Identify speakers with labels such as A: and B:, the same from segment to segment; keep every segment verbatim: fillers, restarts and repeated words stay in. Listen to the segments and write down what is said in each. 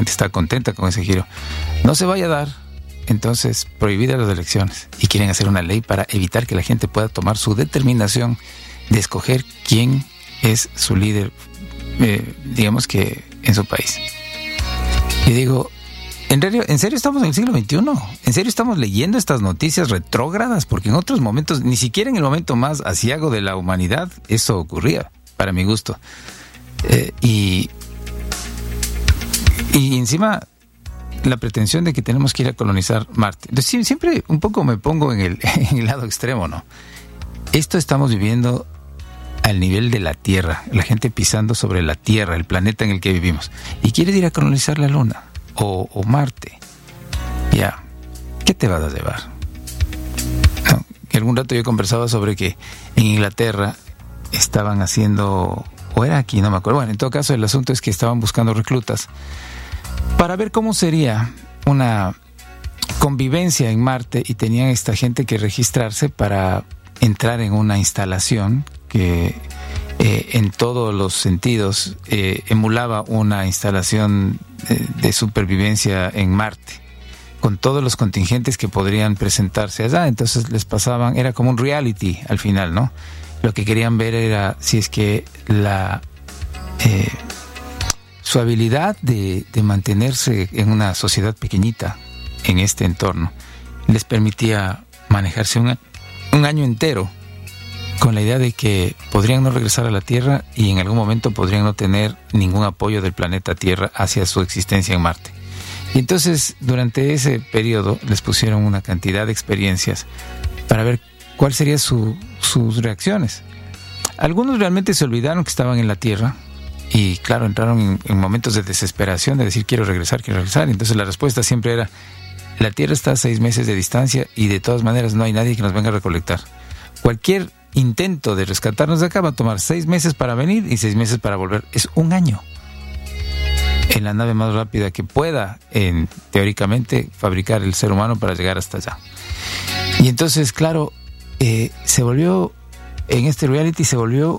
A: gente está contenta con ese giro. No se vaya a dar, entonces, prohibidas las elecciones. Y quieren hacer una ley para evitar que la gente pueda tomar su determinación de escoger quién es su líder, eh, digamos que en su país. Y digo, ¿en serio, ¿en serio estamos en el siglo veintiuno? ¿En serio estamos leyendo estas noticias retrógradas? Porque en otros momentos, ni siquiera en el momento más aciago de la humanidad, eso ocurría, para mi gusto. Eh, y, y encima, la pretensión de que tenemos que ir a colonizar Marte. Entonces, siempre un poco me pongo en el, en el lado extremo, ¿no? Esto estamos viviendo al nivel de la Tierra, la gente pisando sobre la Tierra, el planeta en el que vivimos. Y quieres ir a colonizar la Luna o, o Marte. Ya, ¿qué te vas a llevar? No, que algún rato yo conversaba sobre que en Inglaterra estaban haciendo, o era aquí, no me acuerdo. Bueno, en todo caso, el asunto es que estaban buscando reclutas para ver cómo sería una convivencia en Marte, y tenían esta gente que registrarse para entrar en una instalación que eh, en todos los sentidos eh, emulaba una instalación de, de supervivencia en Marte, con todos los contingentes que podrían presentarse allá. Entonces les pasaban, era como un reality al final, ¿no? Lo que querían ver era si es que la eh, su habilidad de, de mantenerse en una sociedad pequeñita en este entorno les permitía manejarse un, un año entero, con la idea de que podrían no regresar a la Tierra y en algún momento podrían no tener ningún apoyo del planeta Tierra hacia su existencia en Marte. Y entonces, durante ese periodo, les pusieron una cantidad de experiencias para ver cuál serían su, sus reacciones. Algunos realmente se olvidaron que estaban en la Tierra y, claro, entraron en, en momentos de desesperación, de decir, quiero regresar, quiero regresar. Entonces la respuesta siempre era, la Tierra está a seis meses de distancia y de todas maneras no hay nadie que nos venga a recolectar. Cualquier intento de rescatarnos de acá va a tomar seis meses para venir y seis meses para volver. Es un año en la nave más rápida que pueda, en, teóricamente, fabricar el ser humano para llegar hasta allá. Y entonces, claro, eh, se volvió, en este reality se volvió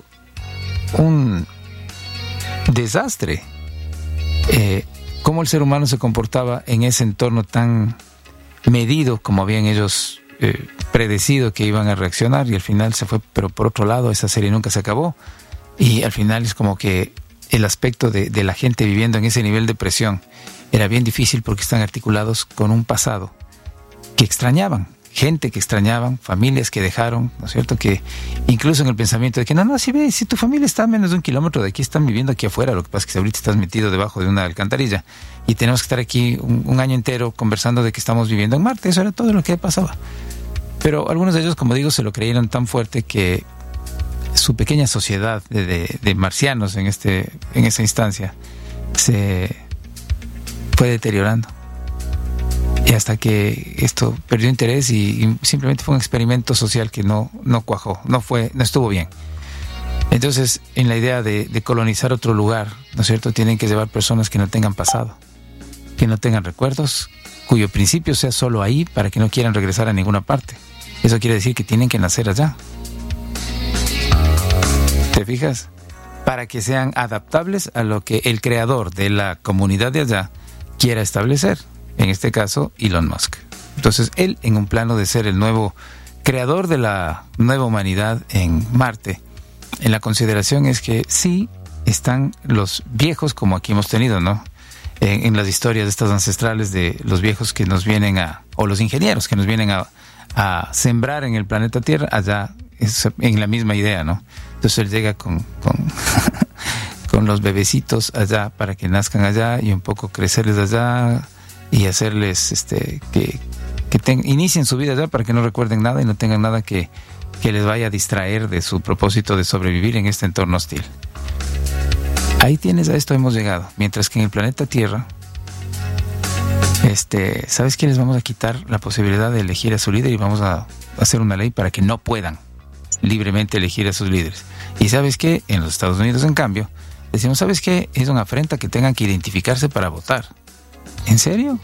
A: un desastre. Eh, cómo el ser humano se comportaba en ese entorno tan medido como habían ellos Eh, predecido que iban a reaccionar, y al final se fue, pero por otro lado esa serie nunca se acabó, y al final es como que el aspecto de, de la gente viviendo en ese nivel de presión era bien difícil, porque están articulados con un pasado que extrañaban, gente que extrañaban, familias que dejaron, ¿no es cierto? Que incluso en el pensamiento de que no, no, si ves, si tu familia está a menos de un kilómetro de aquí, están viviendo aquí afuera, lo que pasa es que ahorita estás metido debajo de una alcantarilla y tenemos que estar aquí un, un año entero conversando de que estamos viviendo en Marte. Eso era todo lo que pasaba. Pero algunos de ellos, como digo, se lo creyeron tan fuerte que su pequeña sociedad de, de, de marcianos en este en esa instancia se fue deteriorando. Y hasta que esto perdió interés y, y simplemente fue un experimento social que no, no cuajó, no fue, no estuvo bien. Entonces, en la idea de, de colonizar otro lugar, ¿no es cierto?, tienen que llevar personas que no tengan pasado, que no tengan recuerdos, cuyo principio sea solo ahí, para que no quieran regresar a ninguna parte. Eso quiere decir que tienen que nacer allá. ¿Te fijas? Para que sean adaptables a lo que el creador de la comunidad de allá quiera establecer. En este caso, Elon Musk. Entonces, él, en un plano de ser el nuevo creador de la nueva humanidad en Marte, en la consideración es que sí están los viejos, como aquí hemos tenido, ¿no? En, en las historias de estas ancestrales, de los viejos que nos vienen a, o los ingenieros que nos vienen a, a sembrar en el planeta Tierra, allá es en la misma idea, ¿no? Entonces él llega con, con, con los bebecitos allá para que nazcan allá y un poco crecerles allá y hacerles este que, que ten, inicien su vida allá para que no recuerden nada y no tengan nada que, que les vaya a distraer de su propósito de sobrevivir en este entorno hostil. Ahí tienes, a esto hemos llegado. Mientras que en el planeta Tierra, este, ¿sabes qué? Les vamos a quitar la posibilidad de elegir a su líder y vamos a hacer una ley para que no puedan libremente elegir a sus líderes. Y ¿sabes qué? En los Estados Unidos, en cambio, decimos, ¿sabes qué? Es una afrenta que tengan que identificarse para votar. ¿En serio?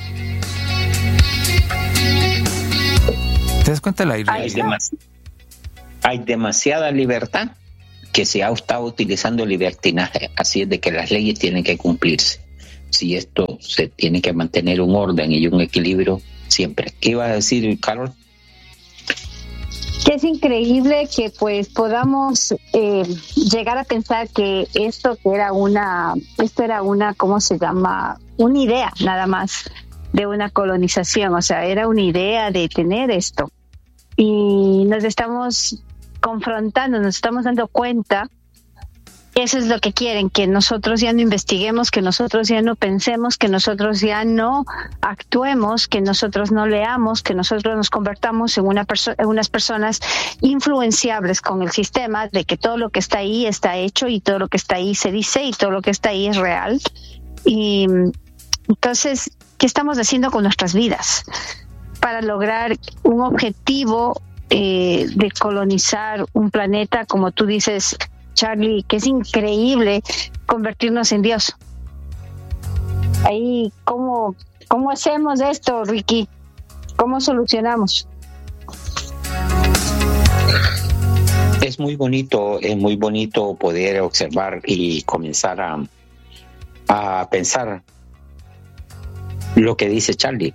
A: ¿Te das cuenta de la irrealidad?
B: Hay, demas- hay demasiada libertad que se ha estado utilizando libertinaje, así es de que las leyes tienen que cumplirse. si esto se tiene que mantener un orden y un equilibrio siempre. ¿Qué iba a decir, Carol?
C: Que es increíble que pues podamos eh, llegar a pensar que esto que era una, esto era una, ¿cómo se llama? Una idea nada más de una colonización, o sea, era una idea de tener esto. Y nos estamos confrontando, nos estamos dando cuenta que eso es lo que quieren, que nosotros ya no investiguemos, que nosotros ya no pensemos, que nosotros ya no actuemos, que nosotros no leamos, que nosotros nos convertamos en, una perso- en unas personas influenciables con el sistema, de que todo lo que está ahí está hecho y todo lo que está ahí se dice y todo lo que está ahí es real. Y entonces, ¿qué estamos haciendo con nuestras vidas para lograr un objetivo eh, de colonizar un planeta, como tú dices, Charlie, que es increíble convertirnos en Dios? Ahí, ¿cómo, cómo hacemos esto, Ricky? ¿Cómo solucionamos?
B: Es muy bonito, es muy bonito poder observar y comenzar a, a pensar lo que dice Charlie.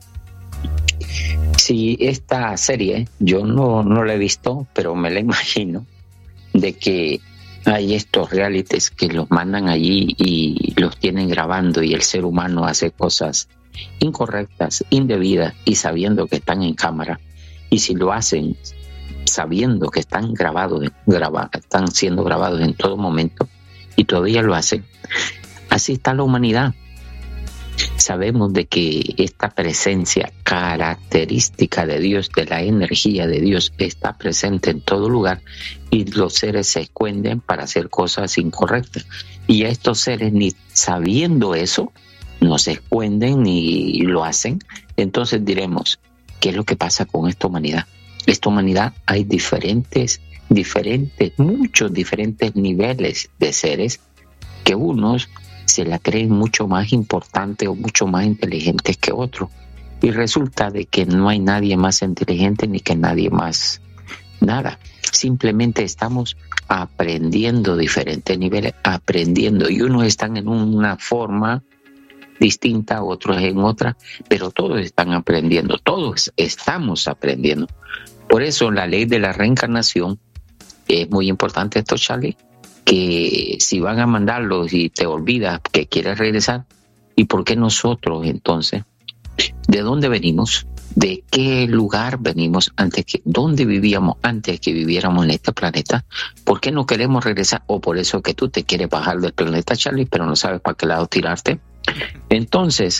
B: Si esta serie, yo no, no la he visto, pero me la imagino, de que hay estos realities que los mandan allí y los tienen grabando y el ser humano hace cosas incorrectas, indebidas y sabiendo que están en cámara. Y si lo hacen sabiendo que están grabados, graba, están siendo grabados en todo momento y todavía lo hacen, así está la humanidad. Sabemos de que esta presencia característica de Dios, de la energía de Dios, está presente en todo lugar y los seres se esconden para hacer cosas incorrectas. Y a estos seres, ni sabiendo eso, no se esconden ni lo hacen. Entonces diremos, ¿qué es lo que pasa con esta humanidad? Esta humanidad hay diferentes, diferentes, muchos diferentes niveles de seres que unos se la creen mucho más importante o mucho más inteligentes que otros. Y resulta de que no hay nadie más inteligente ni que nadie más nada. Simplemente estamos aprendiendo diferentes niveles, aprendiendo. Y unos están en una forma distinta, otros en otra, pero todos están aprendiendo, todos estamos aprendiendo. Por eso la ley de la reencarnación es muy importante esto, Charlie, que si van a mandarlos y te olvidas que quieres regresar, ¿y por qué nosotros entonces? ¿De dónde venimos? ¿De qué lugar venimos antes que, dónde vivíamos antes que viviéramos en este planeta? ¿Por qué no queremos regresar? O por eso que tú te quieres bajar del planeta, Charlie, pero no sabes para qué lado tirarte. Entonces,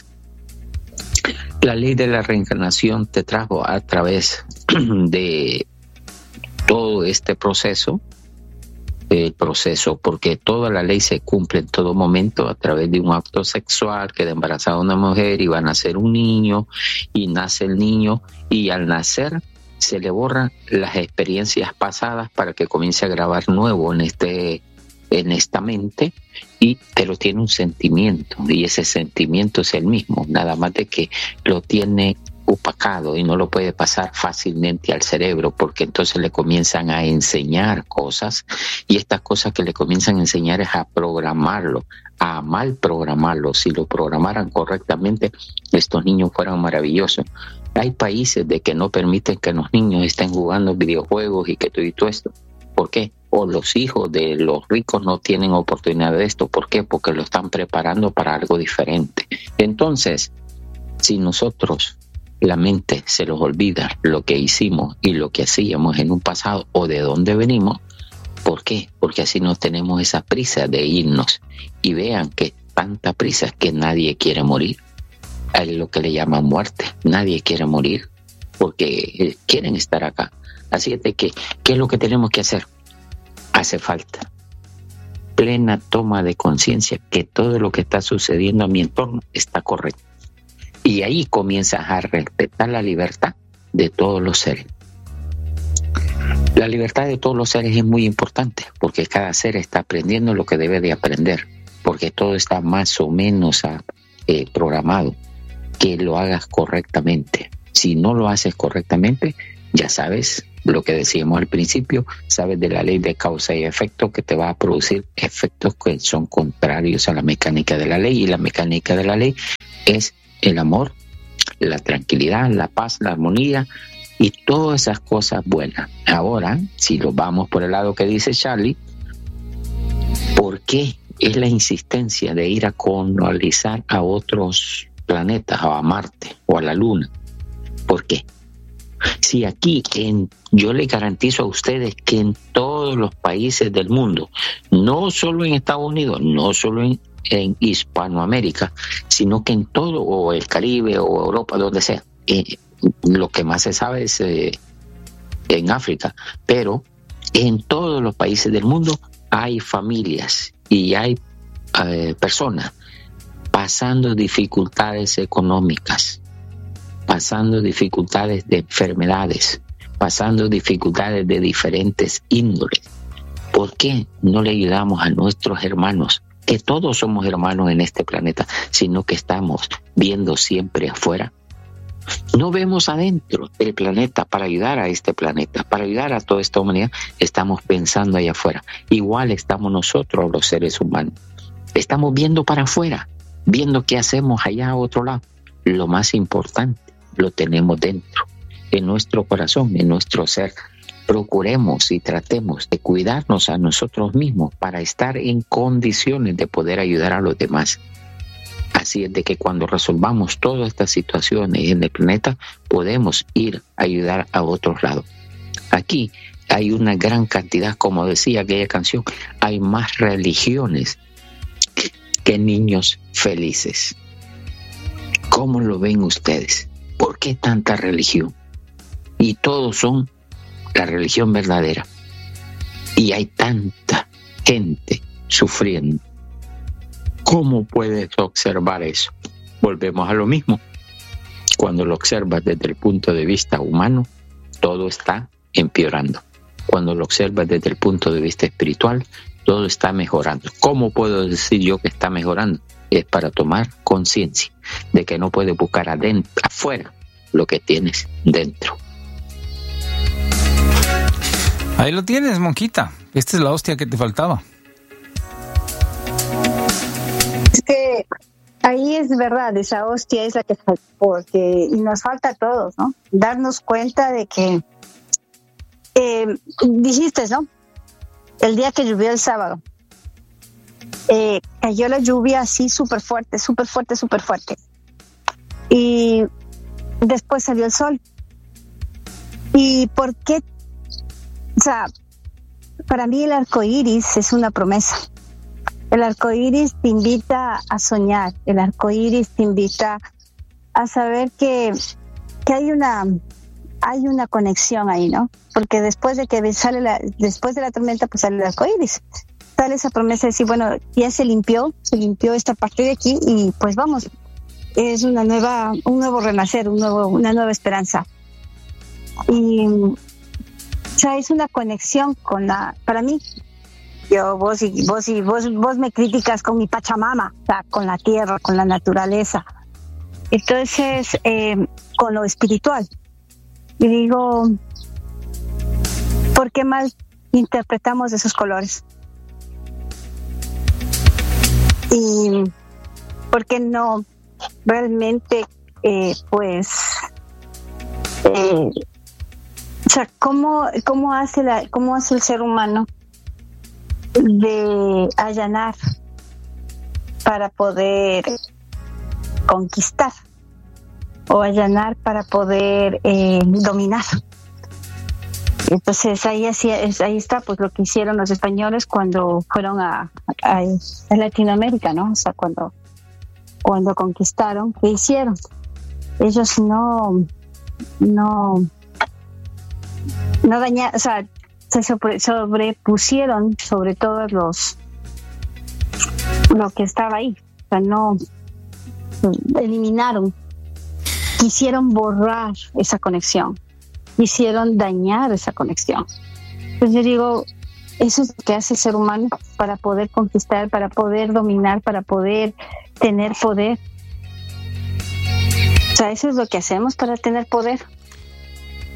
B: la ley de la reencarnación te trajo a través de todo este proceso, el proceso, porque toda la ley se cumple en todo momento a través de un acto sexual, queda embarazada una mujer y va a nacer un niño, y nace el niño, y al nacer se le borran las experiencias pasadas para que comience a grabar nuevo en este en esta mente, y pero tiene un sentimiento, y ese sentimiento es el mismo, nada más de que lo tiene opacado y no lo puede pasar fácilmente al cerebro, porque entonces le comienzan a enseñar cosas, y estas cosas que le comienzan a enseñar es a programarlo, a mal programarlo. Si lo programaran correctamente, estos niños fueran maravillosos. Hay países de que no permiten que los niños estén jugando videojuegos y que todo y todo esto. ¿Por qué? O los hijos de los ricos no tienen oportunidad de esto. ¿Por qué? Porque lo están preparando para algo diferente. Entonces, si nosotros, la mente se los olvida lo que hicimos y lo que hacíamos en un pasado o de dónde venimos, ¿por qué? Porque así no tenemos esa prisa de irnos. Y vean que tanta prisa que nadie quiere morir. Es lo que le llaman muerte. Nadie quiere morir porque quieren estar acá. Así es de que, ¿qué es lo que tenemos que hacer? Hace falta plena toma de conciencia que todo lo que está sucediendo a mi entorno está correcto. Y ahí comienzas a respetar la libertad de todos los seres. La libertad de todos los seres es muy importante porque cada ser está aprendiendo lo que debe de aprender, porque todo está más o menos eh, programado, que lo hagas correctamente. Si no lo haces correctamente, ya sabes lo que decíamos al principio, sabes de la ley de causa y efecto, que te va a producir efectos que son contrarios a la mecánica de la ley, y la mecánica de la ley es el amor, la tranquilidad, la paz, la armonía y todas esas cosas buenas. Ahora, si lo vamos por el lado que dice Charlie, ¿por qué es la insistencia de ir a colonizar a otros planetas, o a Marte o a la Luna? ¿Por qué? Si aquí, en, yo le garantizo a ustedes que en todos los países del mundo, no solo en Estados Unidos, no solo en, en Hispanoamérica, sino que en todo, o el Caribe o Europa, donde sea, eh, lo que más se sabe es eh, en África, pero en todos los países del mundo hay familias y hay eh, personas pasando dificultades económicas, pasando dificultades de enfermedades, pasando dificultades de diferentes índoles. ¿Por qué no le ayudamos a nuestros hermanos, que todos somos hermanos en este planeta, sino que estamos viendo siempre afuera? No vemos adentro del planeta para ayudar a este planeta, para ayudar a toda esta humanidad. Estamos pensando allá afuera. Igual estamos nosotros, los seres humanos. Estamos viendo para afuera, viendo qué hacemos allá a otro lado. Lo más importante lo tenemos dentro, en nuestro corazón, en nuestro ser. Procuremos y tratemos de cuidarnos a nosotros mismos para estar en condiciones de poder ayudar a los demás. Así es de que cuando resolvamos todas estas situaciones en el planeta, podemos ir a ayudar a otros lados. Aquí hay una gran cantidad, como decía aquella canción, hay más religiones que niños felices. ¿Cómo lo ven ustedes? ¿Por qué tanta religión? Y todos son la religión verdadera. Y hay tanta gente sufriendo. ¿Cómo puedes observar eso? Volvemos a lo mismo. Cuando lo observas desde el punto de vista humano, todo está empeorando. Cuando lo observas desde el punto de vista espiritual, todo está mejorando. ¿Cómo puedo decir yo que está mejorando? Es para tomar conciencia de que no puedes buscar adentro, afuera lo que tienes dentro.
A: Ahí lo tienes, Monquita. Esta es la hostia que te faltaba.
C: Es que ahí es verdad, esa hostia es la que falta, porque y nos falta a todos, ¿no? Darnos cuenta de que eh, dijiste, ¿no? El día que llovió el sábado, eh, cayó la lluvia así súper fuerte, súper fuerte, súper fuerte. Y después salió el sol. ¿Y por qué? O sea, para mí el arco iris es una promesa. El arco iris te invita a soñar. El arco iris te invita a saber que, que hay una hay una conexión ahí, ¿no? Porque después de que sale la, después de la tormenta, pues sale el arco iris. Sale esa promesa de decir, bueno, ya se limpió, se limpió esta parte de aquí y pues vamos. Es una nueva, un nuevo renacer, un nuevo, una nueva esperanza. Y o sea, es una conexión con la, para mí, yo, vos y vos y vos, vos me criticas con mi Pachamama, o sea, con la tierra, con la naturaleza. Entonces, eh, con lo espiritual. Y digo, ¿por qué mal interpretamos esos colores? Y ¿por qué no realmente, eh, pues, eh, o sea, cómo cómo hace la cómo hace el ser humano de allanar para poder conquistar o allanar para poder eh, dominar? Entonces ahí así ahí está pues lo que hicieron los españoles cuando fueron a, a, a Latinoamérica, ¿no? O sea, cuando cuando conquistaron, ¿qué hicieron? Ellos no no no dañaron, o sea, se sobre, sobrepusieron sobre todos los lo que estaba ahí, o sea, no eliminaron, quisieron borrar esa conexión, quisieron dañar esa conexión. Entonces yo digo, eso es lo que hace el ser humano para poder conquistar, para poder dominar, para poder tener poder. O sea, eso es lo que hacemos para tener poder.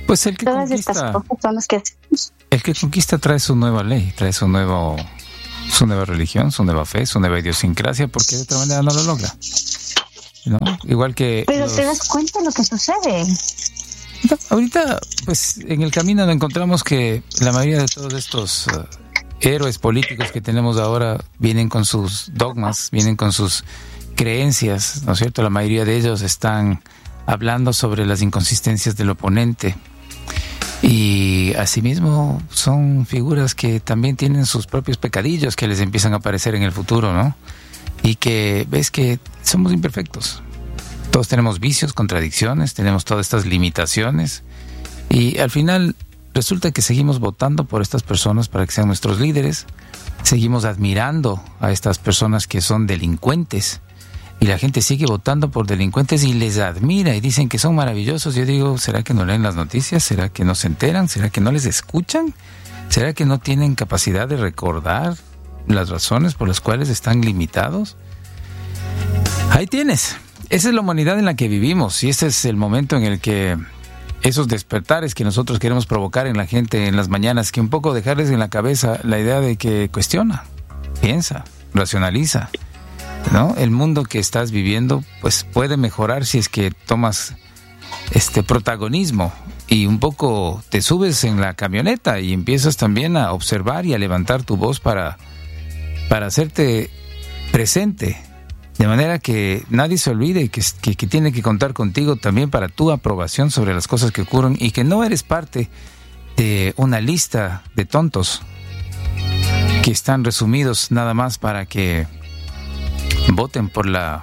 A: Pues el que
C: Todas
A: conquista,
C: estas cosas son las que hacemos.
A: El que conquista trae su nueva ley, trae su nuevo, su nueva religión, su nueva fe, su nueva idiosincrasia, porque de otra manera no lo logra, ¿no? Igual que
C: Pero
A: los...
C: te das cuenta de lo que sucede.
A: No, ahorita, pues, en el camino nos encontramos que la mayoría de todos estos uh, héroes políticos que tenemos ahora vienen con sus dogmas, vienen con sus creencias, ¿no es cierto? La mayoría de ellos están hablando sobre las inconsistencias del oponente. Y asimismo son figuras que también tienen sus propios pecadillos que les empiezan a aparecer en el futuro, ¿no? Y que ves que somos imperfectos. Todos tenemos vicios, contradicciones, tenemos todas estas limitaciones. Y al final resulta que seguimos votando por estas personas para que sean nuestros líderes. Seguimos admirando a estas personas que son delincuentes. Y la gente sigue votando por delincuentes y les admira y dicen que son maravillosos. Yo digo, ¿será que no leen las noticias? ¿Será que no se enteran? ¿Será que no les escuchan? ¿Será que no tienen capacidad de recordar las razones por las cuales están limitados? Ahí tienes. Esa es la humanidad en la que vivimos y ese es el momento en el que esos despertares que nosotros queremos provocar en la gente en las mañanas, que un poco dejarles en la cabeza la idea de que cuestiona, piensa, racionaliza, ¿no? El mundo que estás viviendo pues puede mejorar si es que tomas este protagonismo y un poco te subes en la camioneta y empiezas también a observar y a levantar tu voz para, para hacerte presente, de manera que nadie se olvide que, que, que tiene que contar contigo también para tu aprobación sobre las cosas que ocurren y que no eres parte de una lista de tontos que están resumidos nada más para que voten por la,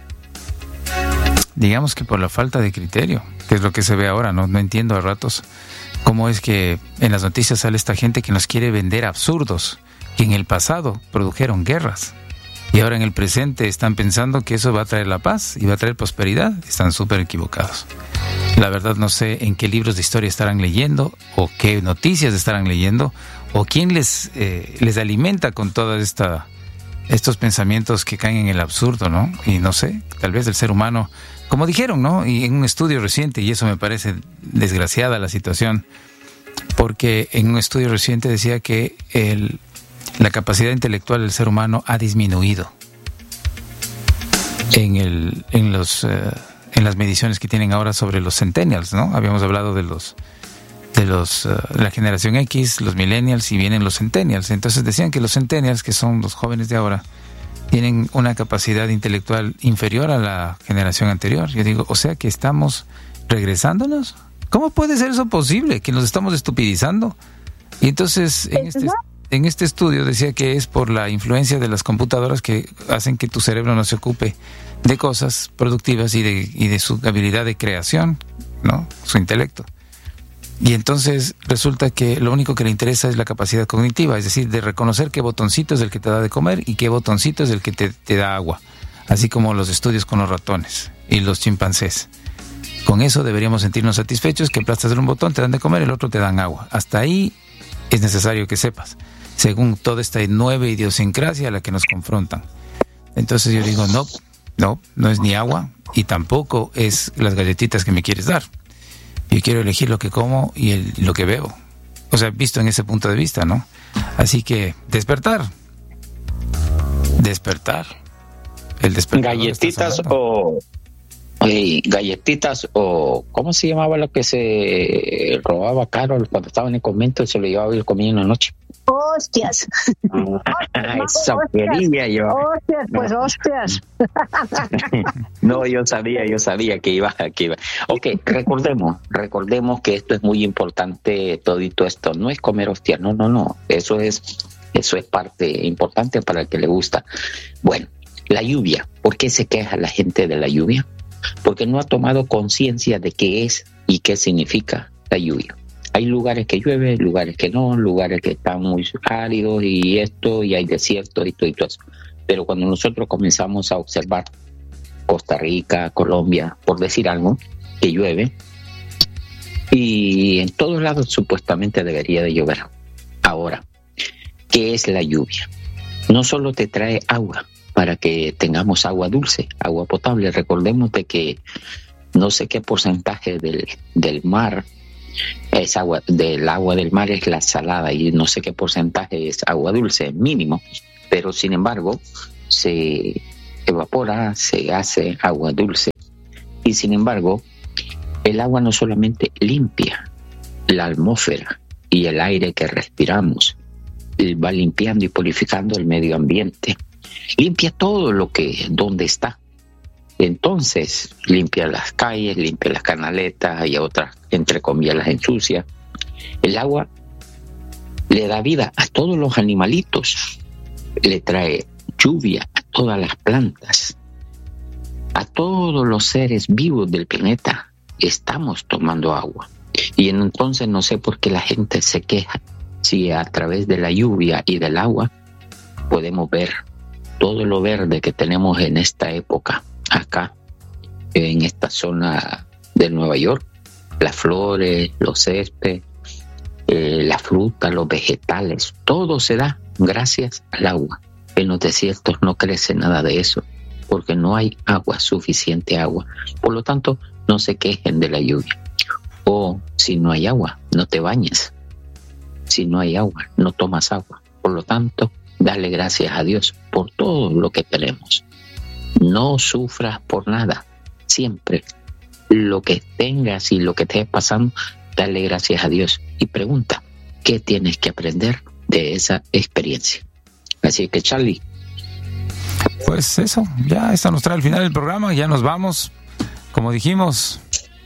A: digamos que por la falta de criterio, que es lo que se ve ahora, ¿no? No entiendo a ratos cómo es que en las noticias sale esta gente que nos quiere vender absurdos, que en el pasado produjeron guerras y ahora en el presente están pensando que eso va a traer la paz y va a traer prosperidad. Están súper equivocados. La verdad no sé en qué libros de historia estarán leyendo o qué noticias estarán leyendo o quién les, eh, les alimenta con toda esta... estos pensamientos que caen en el absurdo, ¿no? Y no sé, tal vez el ser humano, como dijeron, ¿no? Y en un estudio reciente, y eso me parece desgraciada la situación, porque en un estudio reciente decía que el, la capacidad intelectual del ser humano ha disminuido en el en los eh, en las mediciones que tienen ahora sobre los centennials, ¿no? Habíamos hablado de los de los uh, la generación X, los millennials y vienen los centennials. Entonces decían que los centennials, que son los jóvenes de ahora, tienen una capacidad intelectual inferior a la generación anterior. Yo digo, o sea que estamos regresándonos. ¿Cómo puede ser eso posible? Que nos estamos estupidizando. Y entonces en este en este estudio decía que es por la influencia de las computadoras que hacen que tu cerebro no se ocupe de cosas productivas y de y de su habilidad de creación, ¿no? Su intelecto. Y entonces resulta que lo único que le interesa es la capacidad cognitiva, es decir, de reconocer qué botoncito es el que te da de comer y qué botoncito es el que te, te da agua, así como los estudios con los ratones y los chimpancés. Con eso deberíamos sentirnos satisfechos, que aplastas un botón, te dan de comer, el otro te dan agua. Hasta ahí es necesario que sepas, según toda esta nueva idiosincrasia a la que nos confrontan. Entonces yo digo, no, no, no es ni agua y tampoco es las galletitas que me quieres dar. Yo quiero elegir lo que como y el, lo que veo. O sea, visto en ese punto de vista, ¿no? Así que, despertar. Despertar. El despertar.
B: Galletitas o... Eh, galletitas o... ¿Cómo se llamaba lo que se robaba Carol cuando estaba en el convento y se lo llevaba y lo comía en la noche?
C: Hostias.
B: Esa quería yo.
C: Hostias, pues hostias.
B: No, yo sabía, yo sabía que iba, que iba. Ok, recordemos, recordemos que esto es muy importante, todito esto. No es comer hostias, no, no, no. Eso es, eso es parte importante para el que le gusta. Bueno, la lluvia. ¿Por qué se queja la gente de la lluvia? Porque no ha tomado conciencia de qué es y qué significa la lluvia. Hay lugares que llueve, lugares que no, lugares que están muy áridos y esto, y hay desiertos y todo, y todo eso. Pero cuando nosotros comenzamos a observar Costa Rica, Colombia, por decir algo, que llueve, y en todos lados supuestamente debería de llover. Ahora, ¿qué es la lluvia? No solo te trae agua para que tengamos agua dulce, agua potable. Recordemos de que no sé qué porcentaje del, del mar es agua del agua del mar es la salada y no sé qué porcentaje es agua dulce, mínimo, pero sin embargo se evapora, se hace agua dulce y sin embargo el agua no solamente limpia la atmósfera y el aire que respiramos, va limpiando y purificando el medio ambiente, limpia todo lo que donde está. Entonces limpia las calles, limpia las canaletas y otras, entre comillas, las ensucia. El agua le da vida a todos los animalitos, le trae lluvia a todas las plantas, a todos los seres vivos del planeta. Estamos tomando agua. Y entonces no sé por qué la gente se queja si a través de la lluvia y del agua podemos ver todo lo verde que tenemos en esta época. Acá, en esta zona de Nueva York, las flores, los céspedes, eh, la fruta, los vegetales, todo se da gracias al agua. En los desiertos no crece nada de eso, porque no hay agua, suficiente agua. Por lo tanto, no se quejen de la lluvia. O si no hay agua, no te bañes. Si no hay agua, no tomas agua. Por lo tanto, dale gracias a Dios por todo lo que tenemos. No sufras por nada. Siempre lo que tengas y lo que estés pasando, dale gracias a Dios y pregunta qué tienes que aprender de esa experiencia. Así que, Charlie.
A: Pues eso, ya está nos trae el final del programa, ya nos vamos. Como dijimos,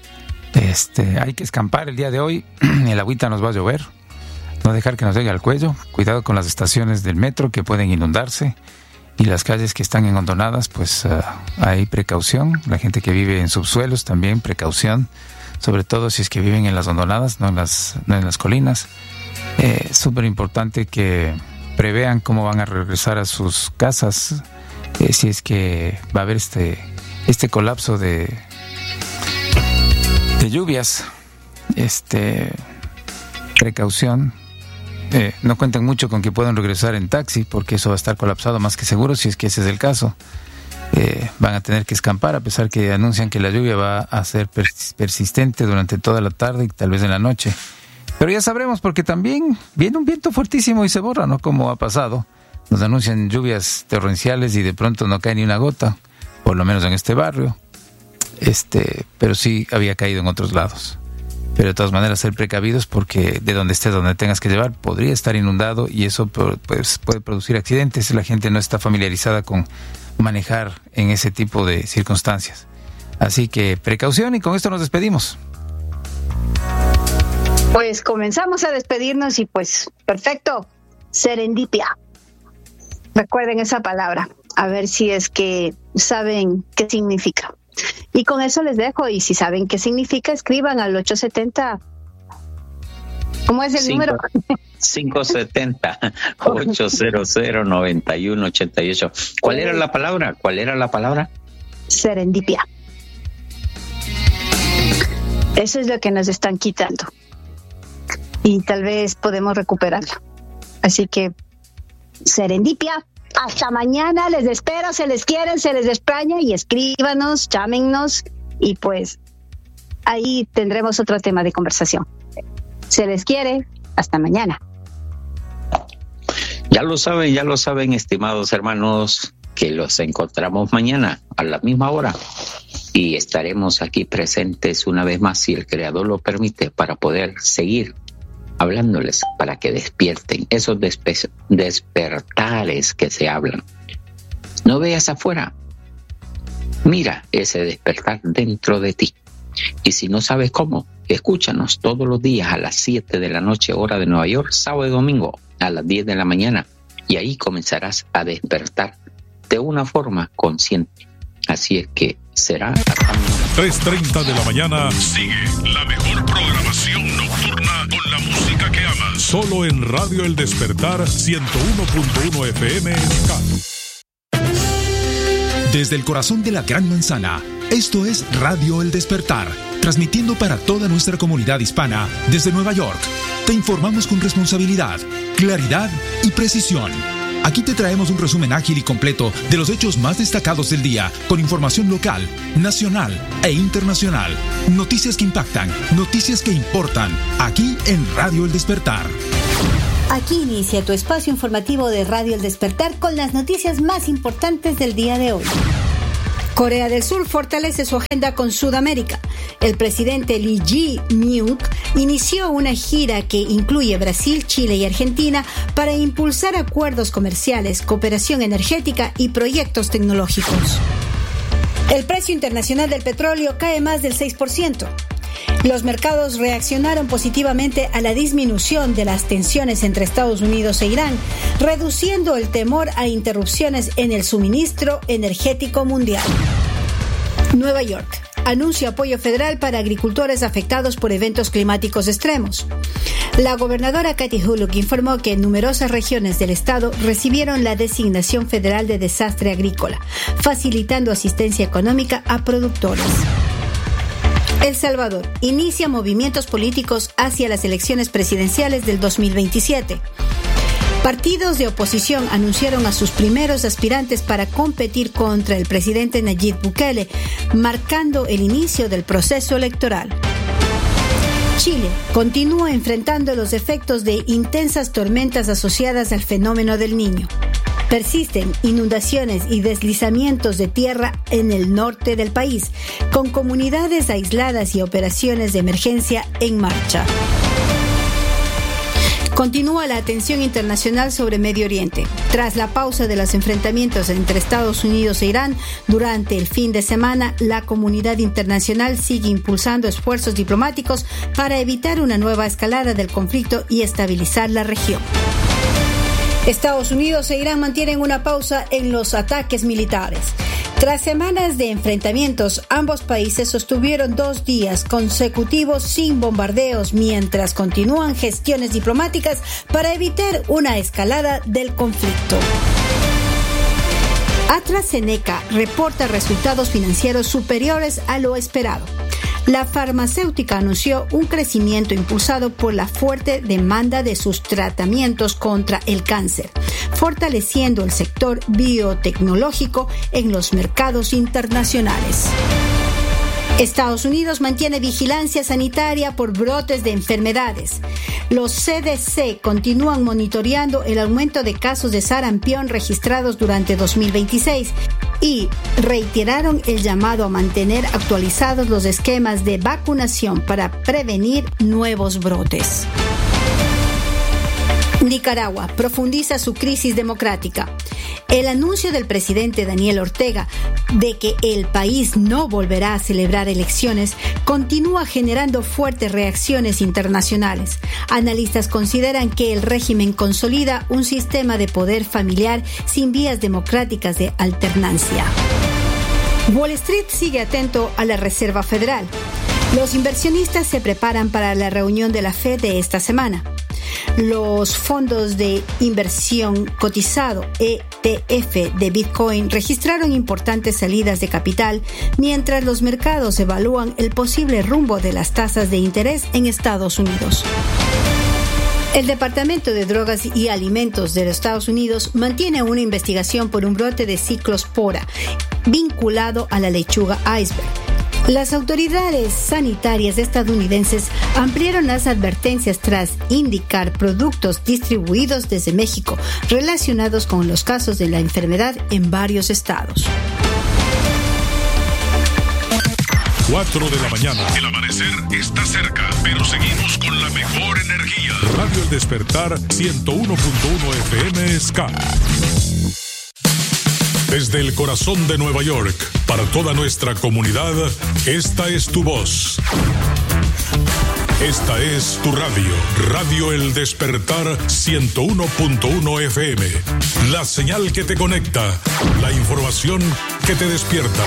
A: este, hay que escampar el día de hoy. El agüita nos va a llover. No dejar que nos llegue al cuello. Cuidado con las estaciones del metro que pueden inundarse. Y las calles que están engondonadas, pues uh, hay precaución. La gente que vive en subsuelos también, precaución. Sobre todo si es que viven en las hondonadas, no en las, no en las colinas. Es eh, súper importante que prevean cómo van a regresar a sus casas. Eh, si es que va a haber este, este colapso de, de lluvias. Este, precaución. Eh, no cuenten mucho con que puedan regresar en taxi, porque eso va a estar colapsado más que seguro, si es que ese es el caso. Eh, van a tener que escampar, a pesar que anuncian que la lluvia va a ser pers- persistente durante toda la tarde y tal vez en la noche. Pero ya sabremos, porque también viene un viento fuertísimo y se borra, ¿no? Como ha pasado. Nos anuncian lluvias torrenciales y de pronto no cae ni una gota, por lo menos en este barrio. Este, pero sí había caído en otros lados. Pero de todas maneras ser precavidos, porque de donde estés, donde tengas que llevar, podría estar inundado y eso pues, puede producir accidentes. La gente no está familiarizada con manejar en ese tipo de circunstancias. Así que precaución, y con esto nos despedimos.
C: Pues comenzamos a despedirnos y pues perfecto, serendipia. Recuerden esa palabra, a ver si es que saben qué significa. Y con eso les dejo, y si saben qué significa, escriban al ocho setenta. ¿Cómo es el
B: Cinco,
C: número?
B: cinco setenta, ocho cero cero, nueve uno ocho ocho. ¿Cuál era la palabra? ¿Cuál era la palabra?
C: Serendipia. Eso es lo que nos están quitando. Y tal vez podemos recuperarlo. Así que, serendipia. Hasta mañana, les espero, se les quiere, se les extraña, y escríbanos, llámennos, y pues ahí tendremos otro tema de conversación. Se les quiere, hasta mañana.
B: Ya lo saben, ya lo saben, estimados hermanos, que los encontramos mañana a la misma hora y estaremos aquí presentes una vez más, si el Creador lo permite, para poder seguir hablándoles, para que despierten esos despe- despertares que se hablan. No veas afuera, mira ese despertar dentro de ti. Y si no sabes cómo, escúchanos todos los días a las siete de la noche, hora de Nueva York, sábado y domingo a las diez de la mañana, y ahí comenzarás a despertar de una forma consciente. Así es que será hasta mañana.
D: tres treinta de la mañana. Sigue la mejor programación nocturna con la música que amas. Solo en Radio El Despertar ciento uno punto uno F M.
E: Desde el corazón de la Gran Manzana, esto es Radio El Despertar, transmitiendo para toda nuestra comunidad hispana desde Nueva York. Te informamos con responsabilidad, claridad y precisión. Aquí te traemos un resumen ágil y completo de los hechos más destacados del día, con información local, nacional e internacional. Noticias que impactan, noticias que importan, aquí en Radio El Despertar.
F: Aquí inicia tu espacio informativo de Radio El Despertar con las noticias más importantes del día de hoy. Corea del Sur fortalece su agenda con Sudamérica. El presidente Lee Jae-myung inició una gira que incluye Brasil, Chile y Argentina para impulsar acuerdos comerciales, cooperación energética y proyectos tecnológicos. El precio internacional del petróleo cae más del seis por ciento. Los mercados reaccionaron positivamente a la disminución de las tensiones entre Estados Unidos e Irán, reduciendo el temor a interrupciones en el suministro energético mundial. Nueva York anuncia apoyo federal para agricultores afectados por eventos climáticos extremos. La gobernadora Kathy Hochul informó que numerosas regiones del estado recibieron la designación federal de desastre agrícola, facilitando asistencia económica a productores. El Salvador inicia movimientos políticos hacia las elecciones presidenciales del dos mil veintisiete. Partidos de oposición anunciaron a sus primeros aspirantes para competir contra el presidente Nayib Bukele, marcando el inicio del proceso electoral. Chile continúa enfrentando los efectos de intensas tormentas asociadas al fenómeno del Niño. Persisten inundaciones y deslizamientos de tierra en el norte del país, con comunidades aisladas y operaciones de emergencia en marcha. Continúa la atención internacional sobre Medio Oriente. Tras la pausa de los enfrentamientos entre Estados Unidos e Irán durante el fin de semana, la comunidad internacional sigue impulsando esfuerzos diplomáticos para evitar una nueva escalada del conflicto y estabilizar la región. Estados Unidos e Irán mantienen una pausa en los ataques militares. Tras semanas de enfrentamientos, ambos países sostuvieron dos días consecutivos sin bombardeos mientras continúan gestiones diplomáticas para evitar una escalada del conflicto. AstraZeneca reporta resultados financieros superiores a lo esperado. La farmacéutica anunció un crecimiento impulsado por la fuerte demanda de sus tratamientos contra el cáncer, fortaleciendo el sector biotecnológico en los mercados internacionales. Estados Unidos mantiene vigilancia sanitaria por brotes de enfermedades. Los C D C continúan monitoreando el aumento de casos de sarampión registrados durante dos mil veintiséis y reiteraron el llamado a mantener actualizados los esquemas de vacunación para prevenir nuevos brotes. Nicaragua profundiza su crisis democrática. El anuncio del presidente Daniel Ortega de que el país no volverá a celebrar elecciones continúa generando fuertes reacciones internacionales. Analistas consideran que el régimen consolida un sistema de poder familiar sin vías democráticas de alternancia. Wall Street sigue atento a la Reserva Federal. Los inversionistas se preparan para la reunión de la Fed de esta semana. Los fondos de inversión cotizado E T F de Bitcoin registraron importantes salidas de capital mientras los mercados evalúan el posible rumbo de las tasas de interés en Estados Unidos. El Departamento de Drogas y Alimentos de los Estados Unidos mantiene una investigación por un brote de ciclospora vinculado a la lechuga iceberg. Las autoridades sanitarias estadounidenses ampliaron las advertencias tras indicar productos distribuidos desde México relacionados con los casos de la enfermedad en varios estados.
D: cuatro de la mañana. El amanecer está cerca, pero seguimos con la mejor energía. Radio El Despertar ciento uno punto uno F M Ska. Desde el corazón de Nueva York, para toda nuestra comunidad, esta es tu voz. Esta es tu radio, Radio El Despertar ciento uno punto uno F M. La señal que te conecta, la información que te despierta.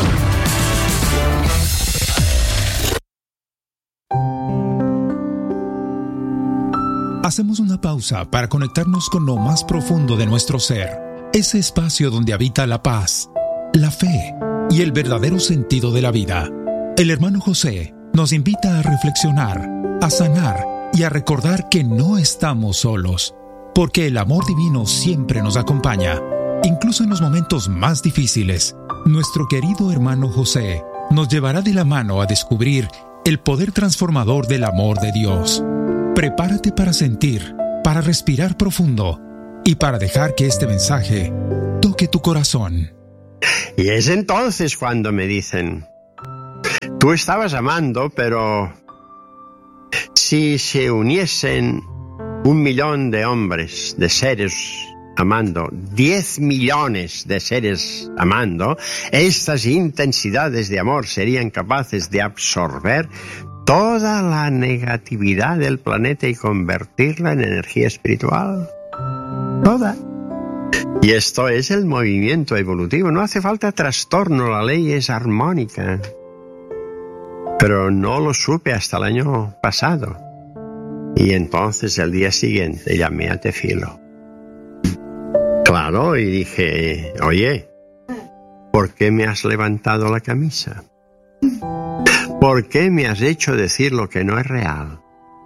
E: Hacemos una pausa para conectarnos con lo más profundo de nuestro ser. Ese espacio donde habita la paz, la fe y el verdadero sentido de la vida. El hermano José nos invita a reflexionar, a sanar y a recordar que no estamos solos. porque el amor divino siempre nos acompaña, incluso en los momentos más difíciles. Nuestro querido hermano José nos llevará de la mano a descubrir el poder transformador del amor de Dios. Prepárate para sentir, para respirar profundo y para dejar que este mensaje toque tu corazón.
G: Y es entonces cuando me dicen, tú estabas amando, pero si se uniesen un millón de hombres, de seres amando, diez millones de seres amando, estas intensidades de amor serían capaces de absorber toda la negatividad del planeta y convertirla en energía espiritual. Toda. Y esto es el movimiento evolutivo. No hace falta trastorno, la ley es armónica. Pero no lo supe hasta el año pasado. Y entonces el día siguiente llamé a Tefilo. Claro, y dije, oye, ¿por qué me has levantado la camisa? ¿Por qué me has hecho decir lo que no es real?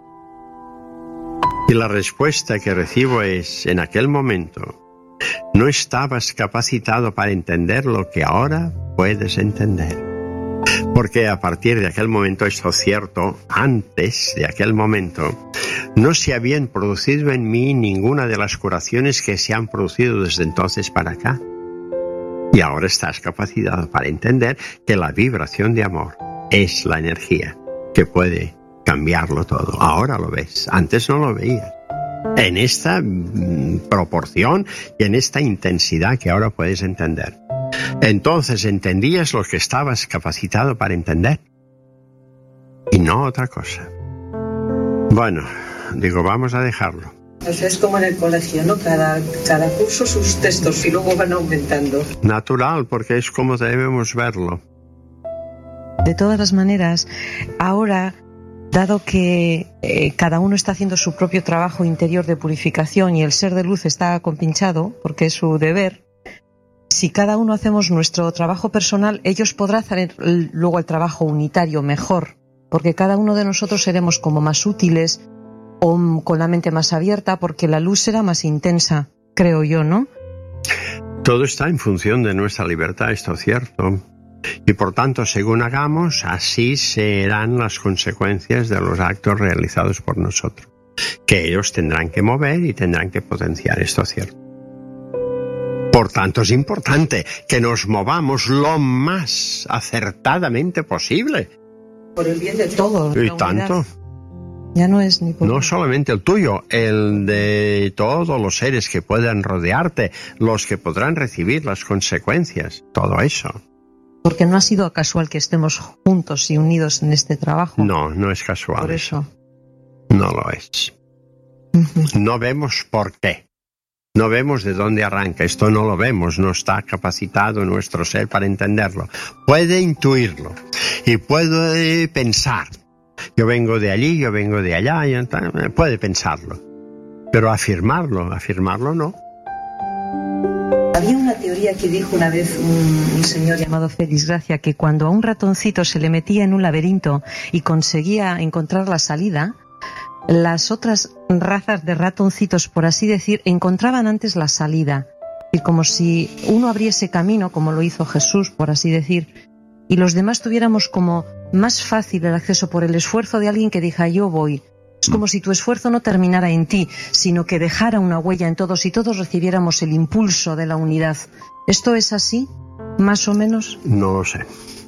G: Y la respuesta que recibo es, en aquel momento, no estabas capacitado para entender lo que ahora puedes entender. Porque a partir de aquel momento, esto es cierto, antes de aquel momento, no se habían producido en mí ninguna de las curaciones que se han producido desde entonces para acá. Y ahora estás capacitado para entender que la vibración de amor es la energía que puede cambiarlo todo. Ahora lo ves, antes no lo veías. En esta mm, proporción y en esta intensidad que ahora puedes entender. Entonces entendías lo que estabas capacitado para entender y no otra cosa. Bueno, digo, vamos a dejarlo.
H: Es como en el colegio, ¿no? Cada, cada curso sus textos y luego van aumentando.
G: Natural, porque es como debemos verlo.
I: De todas las maneras, ahora, dado que eh, cada uno está haciendo su propio trabajo interior de purificación y el ser de luz está compinchado, porque es su deber, si cada uno hacemos nuestro trabajo personal, ellos podrán hacer luego el trabajo unitario mejor, porque cada uno de nosotros seremos como más útiles o con la mente más abierta, porque la luz será más intensa, creo yo, ¿no?
G: Todo está en función de nuestra libertad, esto es cierto. Y por tanto, según hagamos, así serán las consecuencias de los actos realizados por nosotros, que ellos tendrán que mover y tendrán que potenciar, esto es cierto. Por tanto, es importante que nos movamos lo más acertadamente posible.
H: Por el bien de todos.
G: Y tanto.
I: Ya no es ni por...
G: No solamente el tuyo, el de todos los seres que puedan rodearte, los que podrán recibir las consecuencias, todo eso.
I: Porque no ha sido casual que estemos juntos y unidos en este trabajo.
G: No, no es casual.
I: Por eso.
G: No lo es. Uh-huh. No vemos por qué. No vemos de dónde arranca, esto no lo vemos, no está capacitado nuestro ser para entenderlo. Puede intuirlo y puede pensar. Yo vengo de allí, yo vengo de allá, y puede pensarlo. Pero afirmarlo, afirmarlo no.
I: Había una teoría que dijo una vez un, un señor llamado Félix Gracia, que cuando a un ratoncito se le metía en un laberinto y conseguía encontrar la salida, las otras razas de ratoncitos, por así decir, encontraban antes la salida. Y como si uno abriese camino, como lo hizo Jesús, por así decir, y los demás tuviéramos como más fácil el acceso por el esfuerzo de alguien que diga yo voy. Es como si tu esfuerzo no terminara en ti, sino que dejara una huella en todos y todos recibiéramos el impulso de la unidad. ¿Esto es así, más o menos?
G: No lo sé.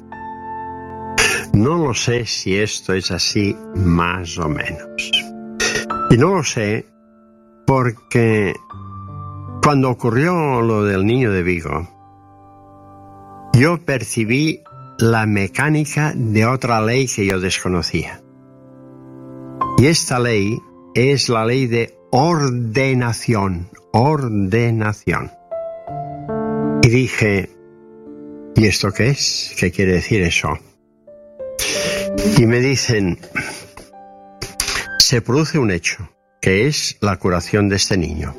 G: No lo sé si esto es así, más o menos. Y no lo sé porque cuando ocurrió lo del niño de Vigo, yo percibí la mecánica de otra ley que yo desconocía. Y esta ley es la ley de ordenación, ordenación. Y dije, ¿y esto qué es? ¿Qué quiere decir eso? Y me dicen, se produce un hecho, que es la curación de este niño.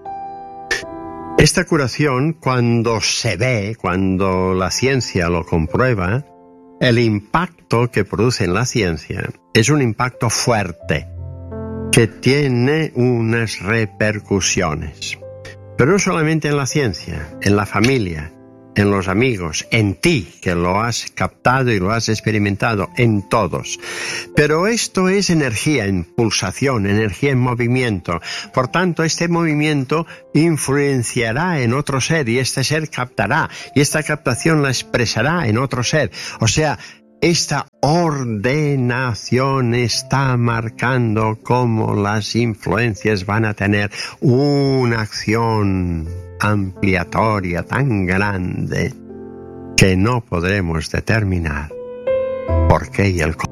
G: Esta curación, cuando se ve, cuando la ciencia lo comprueba, el impacto que produce en la ciencia es un impacto fuerte. que tiene unas repercusiones. Pero no solamente en la ciencia, en la familia, en los amigos, en ti, que lo has captado y lo has experimentado, en todos. Pero esto es energía en pulsación, energía en movimiento. Por tanto, este movimiento influenciará en otro ser y este ser captará y esta captación la expresará en otro ser. O sea, esta ordenación está marcando cómo las influencias van a tener una acción ampliatoria tan grande que no podremos determinar por qué y el cómo.